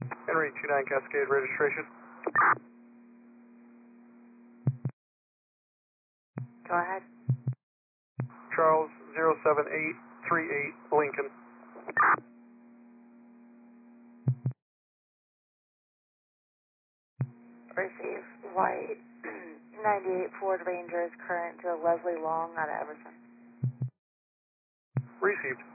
Henry 29 Cascade registration. Go ahead. Charles 07838 Lincoln. Receive white 98 Ford Ranger is current to Leslie Long out of Everson. Received.